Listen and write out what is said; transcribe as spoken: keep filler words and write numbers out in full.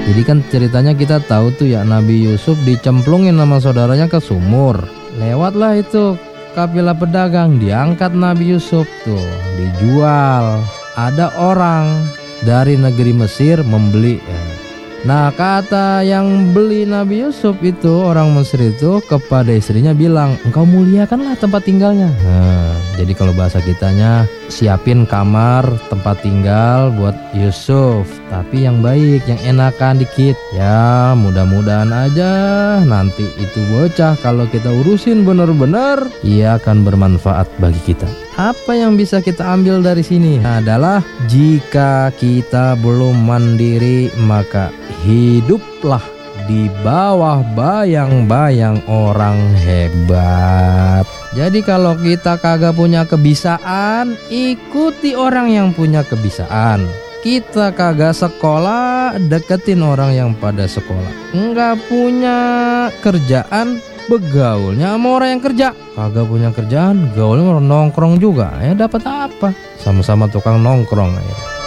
Jadi kan ceritanya kita tahu tuh ya, Nabi Yusuf dicemplungin sama saudaranya ke sumur. Lewatlah itu kafilah pedagang, diangkat Nabi Yusuf tuh, dijual. Ada orang dari negeri Mesir membeli. Nah, kata yang beli Nabi Yusuf itu, orang Mesir itu, kepada istrinya bilang, engkau muliakanlah tempat tinggalnya. Nah, jadi kalau bahasa kitanya, siapin kamar tempat tinggal buat Yusuf, tapi yang baik, yang enakan dikit. Ya, mudah-mudahan aja nanti itu bocah kalau kita urusin benar-benar, ia akan bermanfaat bagi kita. Apa yang bisa kita ambil dari sini adalah, jika kita belum mandiri, maka hiduplah di bawah bayang-bayang orang hebat. Jadi kalau kita kagak punya kebisaan, ikuti orang yang punya kebisaan. Kita kagak sekolah, deketin orang yang pada sekolah. Enggak punya kerjaan, begaulnya sama orang yang kerja. Kagak punya kerjaan, gaulnya orang nongkrong juga. Ya dapat apa? Sama-sama tukang nongkrong ya.